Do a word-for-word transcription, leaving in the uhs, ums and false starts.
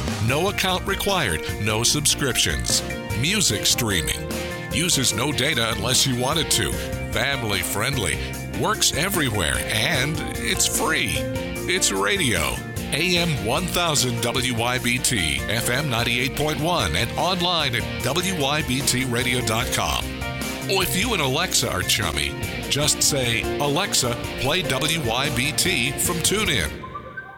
No account required, no subscriptions. Music streaming. Uses no data unless you want it to. Family friendly. Works everywhere, and it's free. It's radio. A M one thousand W Y B T, F M ninety-eight point one, and online at W Y B T radio dot com. Or if you and Alexa are chummy, just say, Alexa, play W Y B T from TuneIn.